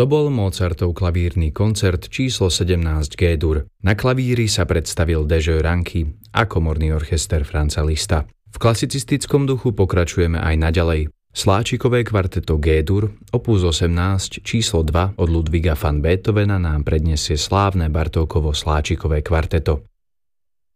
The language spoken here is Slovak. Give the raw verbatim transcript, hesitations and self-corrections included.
To bol Mozartov klavírny koncert číslo sedemnásť G-dur. Na klavíri sa predstavil Dezső Ranki a komorný orchester Franza Liszta. V klasicistickom duchu pokračujeme aj naďalej. Sláčikové kvarteto G-dur, opus osemnásť, číslo dva od Ludwiga van Beethovena nám predniesie slávne Bartókovo sláčikové kvarteto.